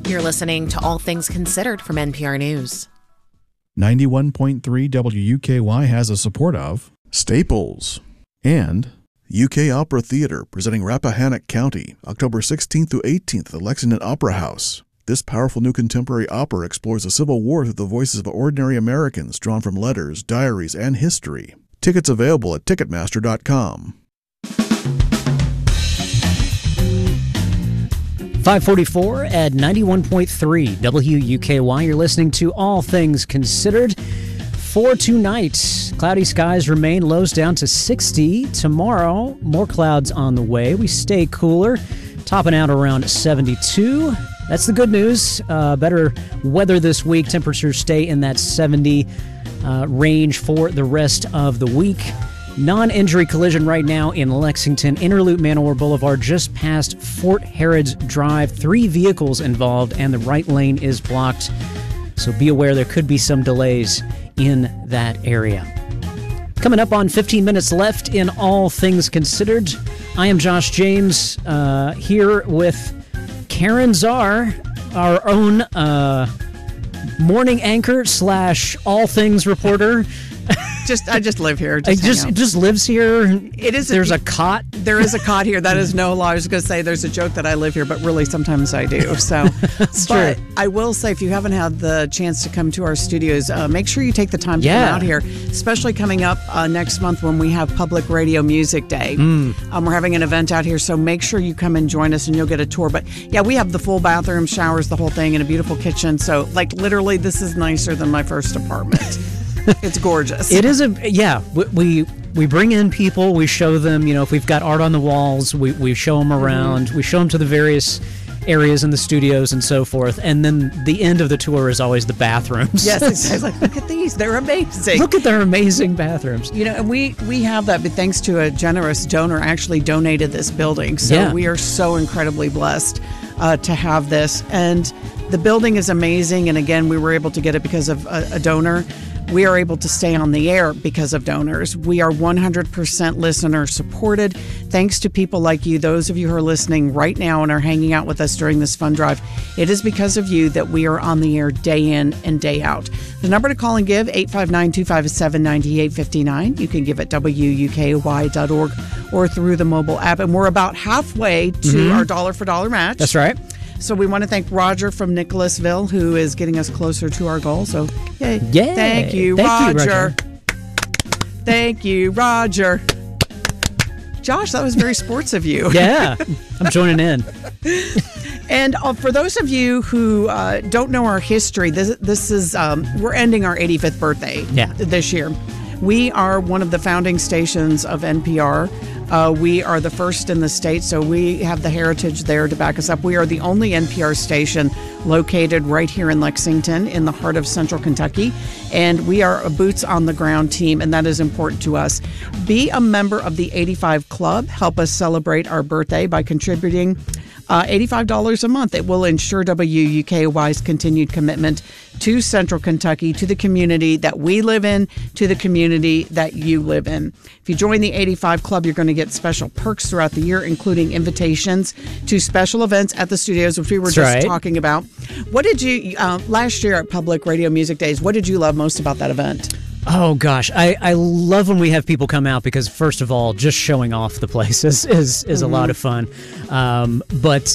You're listening to All Things Considered from NPR News. 91.3 WUKY has a support of Staples and UK Opera Theatre presenting Rappahannock County, October 16th through 18th at the Lexington Opera House. This powerful new contemporary opera explores the Civil War through the voices of ordinary Americans drawn from letters, diaries, and history. Tickets available at Ticketmaster.com. 544 at 91.3 WUKY. You're listening to All Things Considered. For tonight, cloudy skies remain, lows down to 60. Tomorrow, more clouds on the way. We stay cooler, topping out around 72. That's the good news. Better weather this week. Temperatures stay in that 70 range for the rest of the week. Non-injury collision right now in Lexington, Interloop Manowar Boulevard, just past Fort Harrods Drive. 3 vehicles involved, and the right lane is blocked. So be aware there could be some delays in that area. Coming up on 15 minutes left in All Things Considered, I am Josh James, here with Karen Czar, our own morning anchor / all things reporter. I just live here. Just lives here. It is. There's a cot. There is a cot here. That is no lie. I was going to say there's a joke that I live here, but really sometimes I do. So, That's but true. I will say, if you haven't had the chance to come to our studios, make sure you take the time to come out here, especially coming up next month when we have Public Radio Music Day. We're having an event out here, so make sure you come and join us, and you'll get a tour. But yeah, we have the full bathroom, showers, the whole thing, and a beautiful kitchen. So, like, literally, this is nicer than my first apartment. It's gorgeous. It is we bring in people, we show them, if we've got art on the walls, we show them around, we show them to the various areas in the studios and so forth, and then the end of the tour is always the bathrooms. Yes, it's like, look at these, they're amazing. Look at their amazing bathrooms. And we have that, but thanks to a generous donor actually donated this building, so we are so incredibly blessed to have this, and the building is amazing, and again, we were able to get it because of a donor. We are able to stay on the air because of donors. We are 100% listener supported. Thanks to people like you, those of you who are listening right now and are hanging out with us during this fund drive. It is because of you that we are on the air day in and day out. The number to call and give, 859-257-9859. You can give at WUKY.org or through the mobile app. And we're about halfway to our dollar for dollar match. That's right. So we want to thank Roger from Nicholasville, who is getting us closer to our goal. So, yay. Thank you, Roger. Thank you, Roger. Josh, that was very sports of you. Yeah, I'm joining in. And for those of you who don't know our history, this is we're ending our 85th birthday this year. We are one of the founding stations of NPR. We are the first in the state, so we have the heritage there to back us up. We are the only NPR station located right here in Lexington, in the heart of Central Kentucky, and we are a boots-on-the-ground team, and that is important to us. Be a member of the 85 Club. Help us celebrate our birthday by contributing $85 a month. It will ensure WUKY's continued commitment to Central Kentucky, to the community that we live in, to the community that you live in. If you join the 85 Club, you're going to get special perks throughout the year, including invitations to special events at the studios, which we were talking about. What did you, last year at Public Radio Music Days, what did you love most about that event? Oh, gosh. I love when we have people come out because, first of all, just showing off the place is a lot of fun. But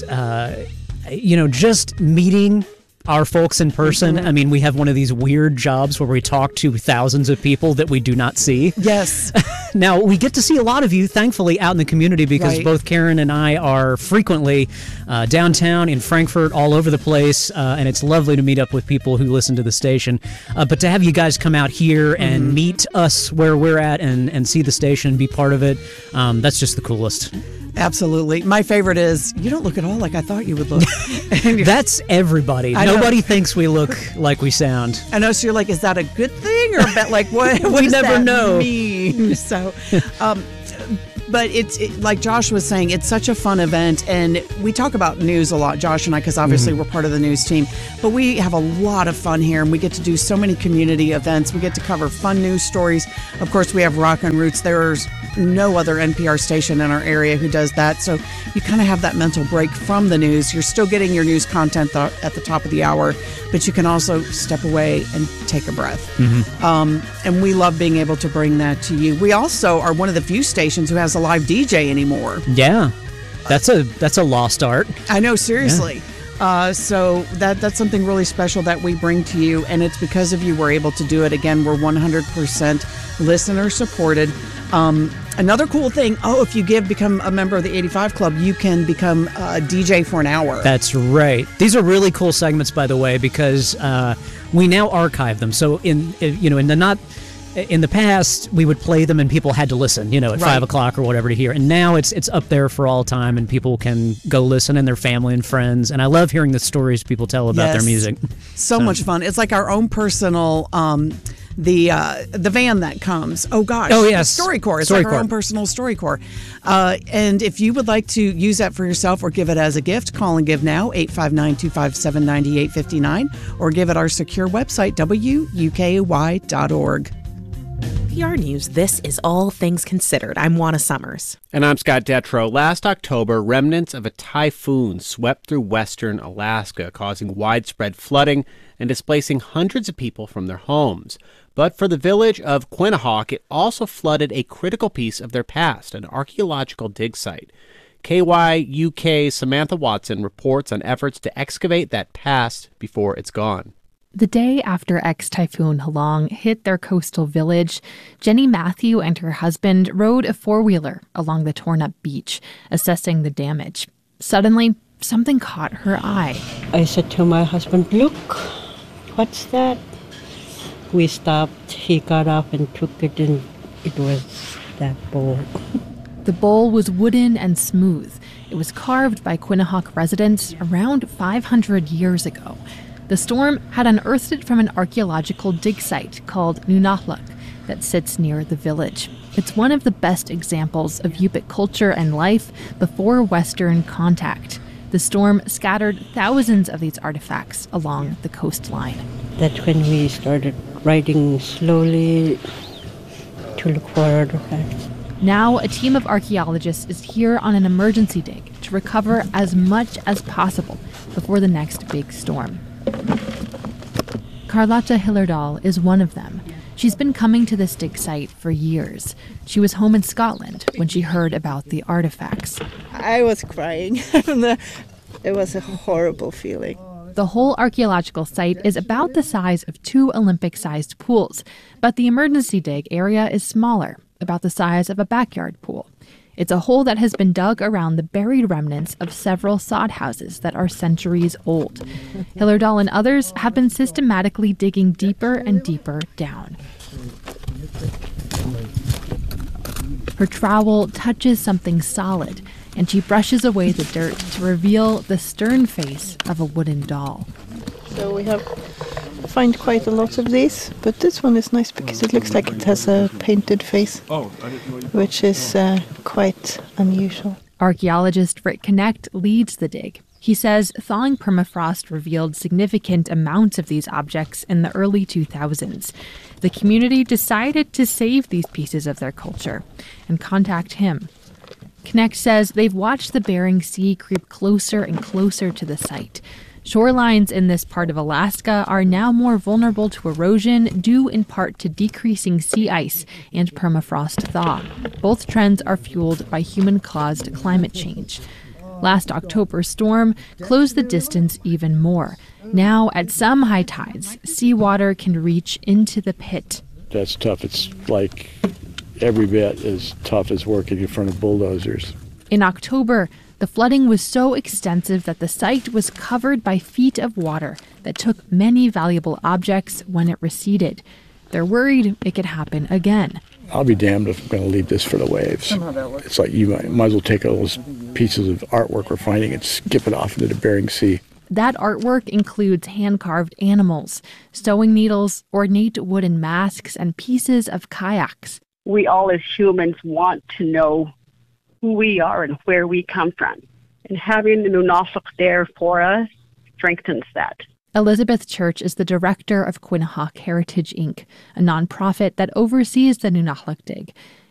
just meeting our folks in person. I mean, we have one of these weird jobs where we talk to thousands of people that we do not see. Yes. Now, we get to see a lot of you, thankfully, out in the community because both Karen and I are frequently downtown, in Frankfort, all over the place, and it's lovely to meet up with people who listen to the station. But to have you guys come out here and meet us where we're at and see the station, be part of it, that's just the coolest. Absolutely. My favorite is, you don't look at all like I thought you would look. That's everybody. Nobody thinks we look like we sound. I know, so you're like, is that a good thing? Or like, what we does never that know. mean? So, But like Josh was saying, it's such a fun event. And we talk about news a lot, Josh and I, because obviously we're part of the news team. But we have a lot of fun here, and we get to do so many community events. We get to cover fun news stories. Of course, we have Rockin' Roots. There's no other NPR station in our area who does that. So you kind of have that mental break from the news. You're still getting your news content at the top of the hour, but you can also step away and take a breath. And we love being able to bring that to you. We also are one of the few stations who has a live DJ anymore. Yeah, that's a lost art. I know, seriously. Yeah. So that's something really special that we bring to you, and it's because of you we're able to do it. Again, we're 100% listener supported. Another cool thing, if you become a member of the 85 Club, you can become a DJ for an hour. That's right. These are really cool segments, by the way, because we now archive them. So in the past, we would play them and people had to listen, at 5 o'clock or whatever to hear. And now it's up there for all time, and people can go listen, and their family and friends. And I love hearing the stories people tell about their music. So much fun. It's like our own personal the van that comes. Oh gosh. Oh yes. StoryCorps. It's like our own personal StoryCorps. And if you would like to use that for yourself or give it as a gift, call and give now, 859-257-9859, or give it our secure website, wuky.org. NPR News, this is All Things Considered. I'm Juana Summers. And I'm Scott Detrow. Last October, remnants of a typhoon swept through western Alaska, causing widespread flooding and displacing hundreds of people from their homes. But for the village of Quinhagak, it also flooded a critical piece of their past, an archaeological dig site. KYUK's Samantha Watson reports on efforts to excavate that past before it's gone. The day after ex-Typhoon Halong hit their coastal village, Jenny Matthew and her husband rode a four-wheeler along the torn-up beach, assessing the damage. Suddenly, something caught her eye. I said to my husband, "Look, what's that?" We stopped. He got up and took it, and it was that bowl. The bowl was wooden and smooth. It was carved by Quinhagak residents around 500 years ago. The storm had unearthed it from an archaeological dig site called Nunatluk that sits near the village. It's one of the best examples of Yupik culture and life before Western contact. The storm scattered thousands of these artifacts along the coastline. That's when we started riding slowly to look for artifacts. Now, a team of archaeologists is here on an emergency dig to recover as much as possible before the next big storm. Carlotta Hillerdahl is one of them. She's been coming to this dig site for years. She was home in Scotland when she heard about the artifacts. I was crying. It was a horrible feeling. The whole archaeological site is about the size of 2 Olympic-sized pools, but the emergency dig area is smaller, about the size of a backyard pool. It's a hole that has been dug around the buried remnants of several sod houses that are centuries old. Hillerdahl and others have been systematically digging deeper and deeper down. Her trowel touches something solid, and she brushes away the dirt to reveal the stern face of a wooden doll. So we find quite a lot of these, but this one is nice because it looks like it has a painted face, which is quite unusual. Archaeologist Rick Knecht leads the dig. He says thawing permafrost revealed significant amounts of these objects in the early 2000s. The community decided to save these pieces of their culture and contact him. Knecht says they've watched the Bering Sea creep closer and closer to the site. Shorelines in this part of Alaska are now more vulnerable to erosion due in part to decreasing sea ice and permafrost thaw. Both trends are fueled by human-caused climate change. Last October's storm closed the distance even more. Now, at some high tides, seawater can reach into the pit. That's tough. It's like every bit as tough as working in front of bulldozers. In October, the flooding was so extensive that the site was covered by feet of water that took many valuable objects when it receded. They're worried it could happen again. I'll be damned if I'm going to leave this for the waves. It's like you might as well take all those pieces of artwork we're finding and skip it off into the Bering Sea. That artwork includes hand-carved animals, sewing needles, ornate wooden masks, and pieces of kayaks. We all as humans want to know who we are and where we come from. And having the Nunalak there for us strengthens that. Elizabeth Church is the director of Quinhagak Heritage Inc., a nonprofit that oversees the Nunalak Dig.